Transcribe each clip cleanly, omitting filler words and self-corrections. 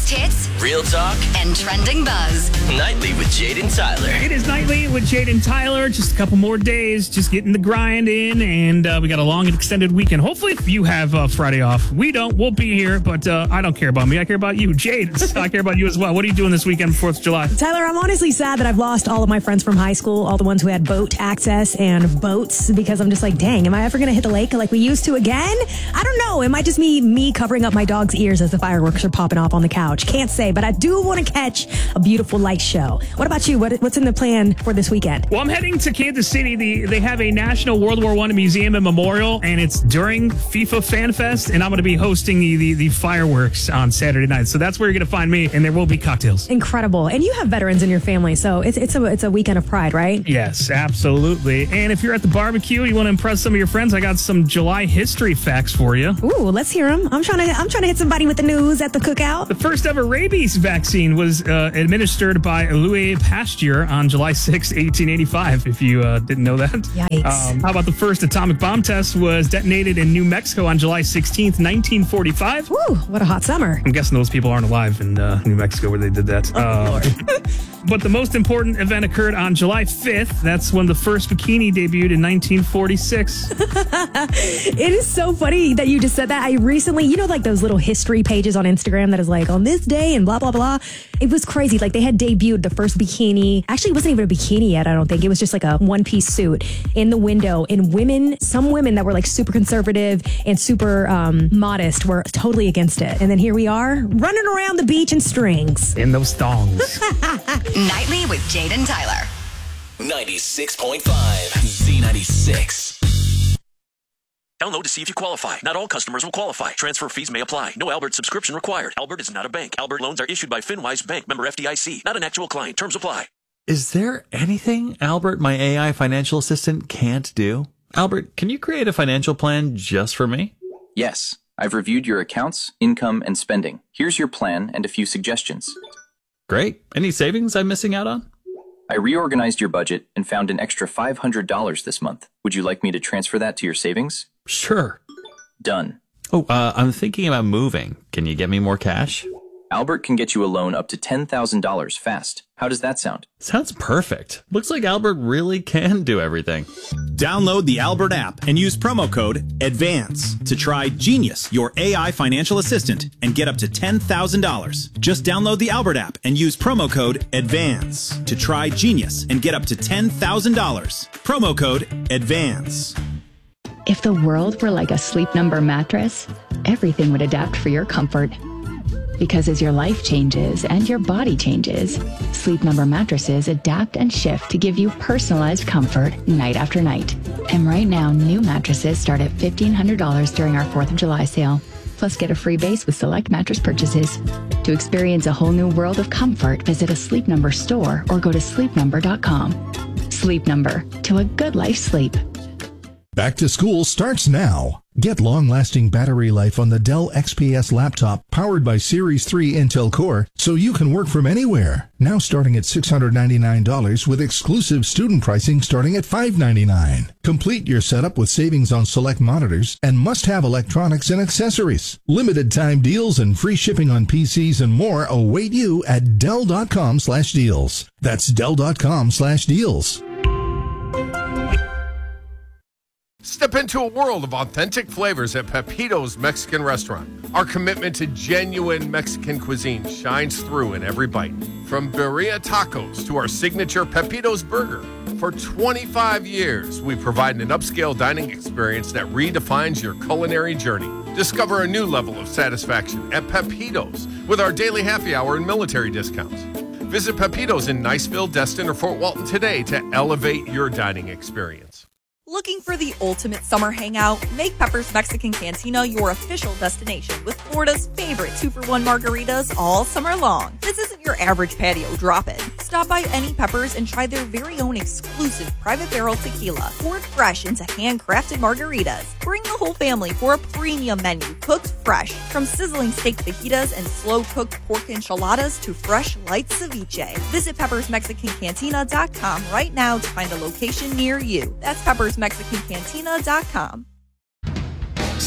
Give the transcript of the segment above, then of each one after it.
Biggest hits, real talk, and trending buzz. Nightly with Jade and Tyler. It is Nightly with Jade and Tyler. Just a couple more days, just getting the grind in, and we got a long and extended weekend. Hopefully, if you have Friday off, we don't. We'll be here, but I don't care about me. I care about you, Jade. I care about you as well. What are you doing this weekend, 4th of July? Tyler, I'm honestly sad that I've lost all of my friends from high school, all the ones who had boat access and boats, because I'm just like, dang, am I ever going to hit the lake like we used to again? I don't know. It might just be me covering up my dog's ears as the fireworks are popping off on the couch. Can't say, but I do want to catch a beautiful light show. What about you? What's in the plan for this weekend? Well, I'm heading to Kansas City. They have a National World War I Museum and Memorial, and it's during FIFA Fan Fest, and I'm going to be hosting the fireworks on Saturday night. So that's where you're going to find me, and there will be cocktails. Incredible. And you have veterans in your family, so it's a weekend of pride, right? Yes, absolutely. And if you're at the barbecue, you want to impress some of your friends, I got some July history facts for you. Ooh, let's hear them. I'm trying to hit somebody with the news at the cookout. The first ever rabies vaccine was administered by Louis Pasteur on July 6, 1885, if you didn't know that. Yikes. How about the first atomic bomb test was detonated in New Mexico on July 16th, 1945? Woo, what a hot summer. I'm guessing those people aren't alive in New Mexico where they did that. Lord. But the most important event occurred on July 5th. That's when the first bikini debuted in 1946. It is so funny that you just said that. I recently, like those little history pages on Instagram that is like on this day and blah, blah, blah. It was crazy. Like they had debuted the first bikini. Actually, it wasn't even a bikini yet, I don't think. It was just like a one-piece suit in the window. And some women that were like super conservative and super modest were totally against it. And then here we are running around the beach in strings. In those thongs. Nightly with Jade and Tyler. 96.5 Z96. Download to see if you qualify. Not all customers will qualify. Transfer fees may apply. No Albert subscription required. Albert is not a bank. Albert loans are issued by FinWise Bank, member FDIC. Not an actual client. Terms apply. Is there anything Albert, my AI financial assistant, can't do? Albert, can you create a financial plan just for me? Yes. I've reviewed your accounts, income, and spending. Here's your plan and a few suggestions. Great. Any savings I'm missing out on? I reorganized your budget and found an extra $500 this month. Would you like me to transfer that to your savings? Sure. Done. Oh, I'm thinking about moving. Can you get me more cash? Albert can get you a loan up to $10,000 fast. How does that sound? Sounds perfect. Looks like Albert really can do everything. Download the Albert app and use promo code ADVANCE to try Genius, your AI financial assistant, and get up to $10,000. Just download the Albert app and use promo code ADVANCE to try Genius and get up to $10,000. Promo code ADVANCE. If the world were like a Sleep Number mattress, everything would adapt for your comfort. Because as your life changes and your body changes, Sleep Number mattresses adapt and shift to give you personalized comfort night after night. And right now, new mattresses start at $1,500 during our 4th of July sale. Plus, get a free base with select mattress purchases. To experience a whole new world of comfort, visit a Sleep Number store or go to sleepnumber.com. Sleep Number, to a good life sleep. Back to school starts now. Get long-lasting battery life on the Dell XPS laptop powered by Series 3 Intel Core so you can work from anywhere. Now starting at $699 with exclusive student pricing starting at $599. Complete your setup with savings on select monitors and must-have electronics and accessories. Limited time deals and free shipping on PCs and more await you at Dell.com/deals. That's Dell.com/deals. Step into a world of authentic flavors at Pepito's Mexican Restaurant. Our commitment to genuine Mexican cuisine shines through in every bite. From birria tacos to our signature Pepito's burger. For 25 years, we provide an upscale dining experience that redefines your culinary journey. Discover a new level of satisfaction at Pepito's with our daily happy hour and military discounts. Visit Pepito's in Niceville, Destin, or Fort Walton today to elevate your dining experience. Looking for the ultimate summer hangout? Make Pepper's Mexican Cantina your official destination with Florida's favorite 2-for-1 margaritas all summer long. This isn't your average patio drop-in. Stop by any Pepper's and try their very own exclusive private barrel tequila, poured fresh into handcrafted margaritas. Bring the whole family for a premium menu cooked fresh, from sizzling steak fajitas and slow-cooked pork enchiladas to fresh light ceviche. Visit peppersmexicancantina.com right now to find a location near you. That's peppersmexicancantina.com.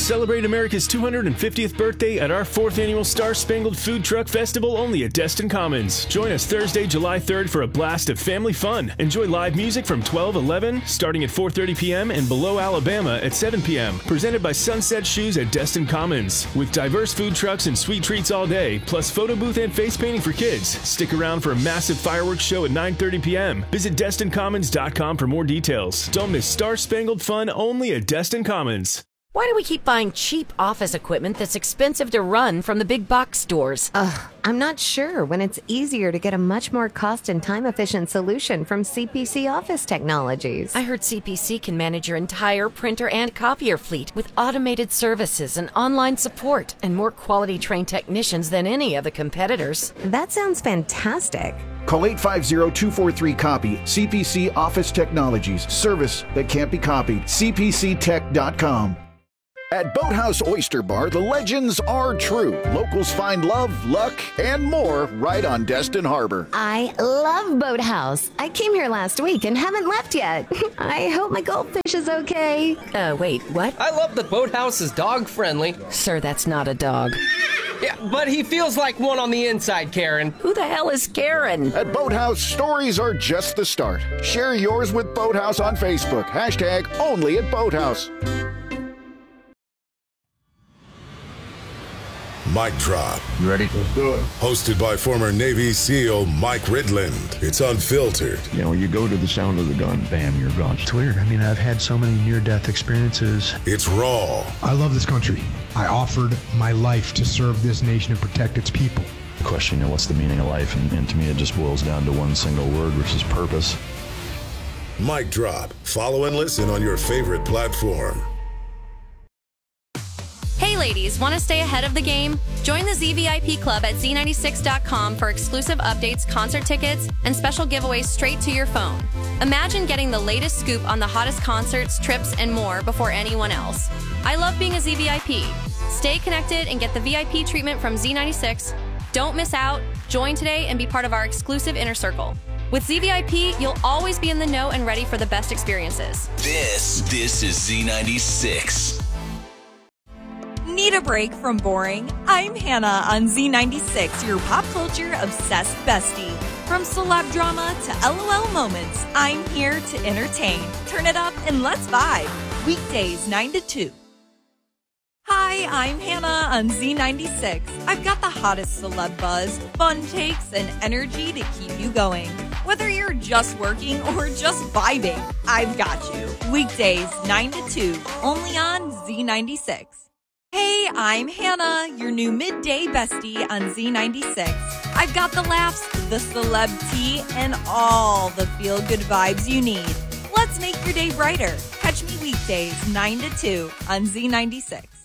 Celebrate America's 250th birthday at our 4th annual Star Spangled Food Truck Festival only at Destin Commons. Join us Thursday, July 3rd for a blast of family fun. Enjoy live music from 12:11, starting at 4:30 p.m. and Below Alabama at 7 p.m. Presented by Sunset Shoes at Destin Commons. With diverse food trucks and sweet treats all day, plus photo booth and face painting for kids. Stick around for a massive fireworks show at 9:30 p.m. Visit DestinCommons.com for more details. Don't miss Star Spangled Fun only at Destin Commons. Why do we keep buying cheap office equipment that's expensive to run from the big box stores? I'm not sure when it's easier to get a much more cost and time-efficient solution from CPC Office Technologies. I heard CPC can manage your entire printer and copier fleet with automated services and online support and more quality-trained technicians than any of the competitors. That sounds fantastic. Call 850-243-COPY. CPC Office Technologies. Service that can't be copied. CPCTech.com. At Boathouse Oyster Bar, the legends are true. Locals find love, luck, and more right on Destin Harbor. I love Boathouse. I came here last week and haven't left yet. I hope my goldfish is okay. Wait, what? I love that Boathouse is dog-friendly. Sir, that's not a dog. Yeah, but he feels like one on the inside, Karen. Who the hell is Karen? At Boathouse, stories are just the start. Share yours with Boathouse on Facebook. # only at Boathouse. Mic Drop. You ready? Let's do it. Hosted by former Navy SEAL Mike Ridland. It's unfiltered. You know, you go to the sound of the gun, bam, you're gone. It's weird. I mean, I've had so many near-death experiences. It's raw. I love this country. I offered my life to serve this nation and protect its people. The question, you know, what's the meaning of life? And to me, it just boils down to one single word, which is purpose. Mic Drop. Follow and listen on your favorite platform. Hey ladies, want to stay ahead of the game? Join the ZVIP Club at Z96.com for exclusive updates, concert tickets, and special giveaways straight to your phone. Imagine getting the latest scoop on the hottest concerts, trips, and more before anyone else. I love being a ZVIP. Stay connected and get the VIP treatment from Z96. Don't miss out. Join today and be part of our exclusive inner circle. With ZVIP, you'll always be in the know and ready for the best experiences. This is Z96. Need a break from boring? I'm Hannah on Z96, your pop culture obsessed bestie. From celeb drama to LOL moments, I'm here to entertain. Turn it up and let's vibe. Weekdays 9 to 2. Hi, I'm Hannah on Z96. I've got the hottest celeb buzz, fun takes, and energy to keep you going. Whether you're just working or just vibing, I've got you. Weekdays 9 to 2, only on Z96. Hey, I'm Hannah, your new midday bestie on Z96. I've got the laughs, the celeb tea, and all the feel-good vibes you need. Let's make your day brighter. Catch me weekdays 9 to 2 on Z96.